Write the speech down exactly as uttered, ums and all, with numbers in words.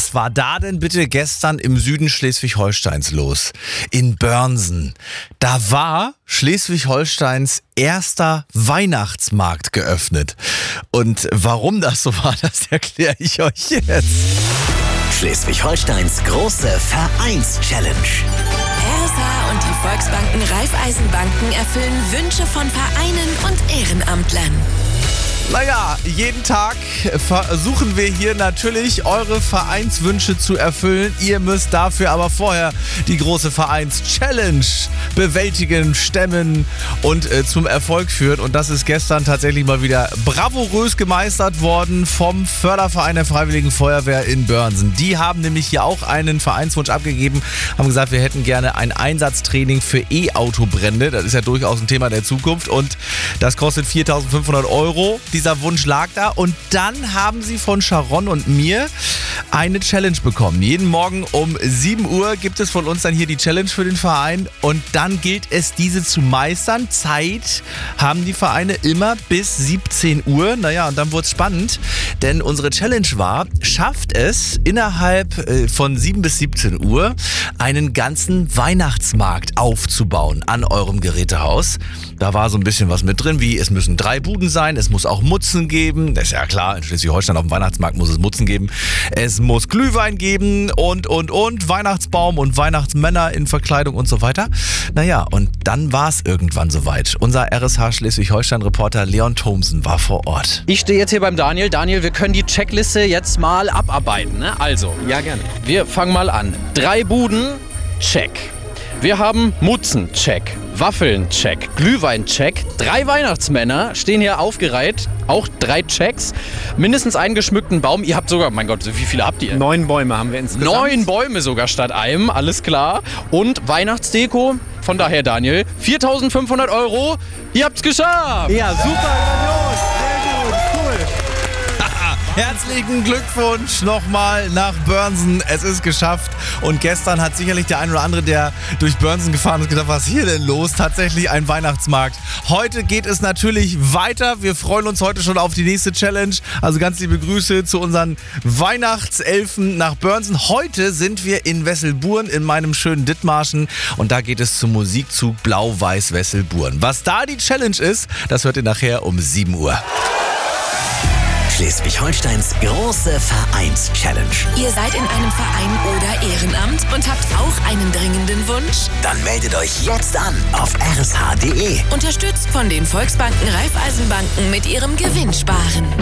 Was war da denn bitte gestern im Süden Schleswig-Holsteins los? In Börnsen. Da war Schleswig-Holsteins erster Weihnachtsmarkt geöffnet. Und warum das so war, das erkläre ich euch jetzt. Schleswig-Holsteins große Vereins-Challenge. R S H und die Volksbanken Raiffeisenbanken erfüllen Wünsche von Vereinen und Ehrenamtlern. Naja, jeden Tag versuchen wir hier natürlich eure Vereinswünsche zu erfüllen. Ihr müsst dafür aber vorher die große Vereins-Challenge bewältigen, stemmen und äh, zum Erfolg führen. Und das ist gestern tatsächlich mal wieder bravourös gemeistert worden vom Förderverein der Freiwilligen Feuerwehr in Börnsen. Die haben nämlich hier auch einen Vereinswunsch abgegeben, haben gesagt, wir hätten gerne ein Einsatztraining für E-Auto-Brände. Das ist ja durchaus ein Thema der Zukunft und das kostet viertausendfünfhundert Euro. Dieser Wunsch lag da und dann haben sie von Sharon und mir eine Challenge bekommen. Jeden Morgen um sieben Uhr gibt es von uns dann hier die Challenge für den Verein und dann gilt es, diese zu meistern. Zeit haben die Vereine immer bis siebzehn Uhr. Naja, und dann wurde es spannend, denn unsere Challenge war, schafft es innerhalb von sieben bis siebzehn Uhr einen ganzen Weihnachtsmarkt aufzubauen an eurem Gerätehaus. Da war so ein bisschen was mit drin, wie es müssen drei Buden sein, es muss auch Mutzen geben. Das ist ja klar, in Schleswig-Holstein auf dem Weihnachtsmarkt muss es Mutzen geben. Es muss Glühwein geben und, und, und. Weihnachtsbaum und Weihnachtsmänner in Verkleidung und so weiter. Naja, und dann war es irgendwann soweit. Unser R S H Schleswig-Holstein-Reporter Leon Thomsen war vor Ort. Ich stehe jetzt hier beim Daniel. Daniel, wir können die Checkliste jetzt mal abarbeiten, ne? Also, Ja, gerne. wir fangen mal an. Drei Buden, check. Wir haben Mutzen, check. Waffeln, check. Glühwein, check. Drei Weihnachtsmänner stehen hier aufgereiht. Auch drei Checks. Mindestens einen geschmückten Baum. Ihr habt sogar, mein Gott, wie viele habt ihr? Neun Bäume haben wir insgesamt. Neun Bäume sogar statt einem, alles klar. Und Weihnachtsdeko, von daher Daniel, viertausendfünfhundert Euro. Ihr habt's geschafft! Ja, super, grandios. Sehr gut, cool. Herzlichen Glückwunsch nochmal nach Börnsen. Es ist geschafft. Und gestern hat sicherlich der ein oder andere, der durch Börnsen gefahren ist, gedacht, was ist hier denn los? Tatsächlich ein Weihnachtsmarkt. Heute geht es natürlich weiter. Wir freuen uns heute schon auf die nächste Challenge. Also ganz liebe Grüße zu unseren Weihnachtselfen nach Börnsen. Heute sind wir in Wesselburen in meinem schönen Dithmarschen. Und da geht es zum Musikzug Blau-Weiß Wesselburen. Was da die Challenge ist, das hört ihr nachher um sieben Uhr. Schleswig-Holsteins große Vereins-Challenge. Ihr seid in einem Verein oder Ehrenamt und habt auch einen dringenden Wunsch? Dann meldet euch jetzt an auf r s h punkt d e. Unterstützt von den Volksbanken Raiffeisenbanken mit ihrem Gewinnsparen.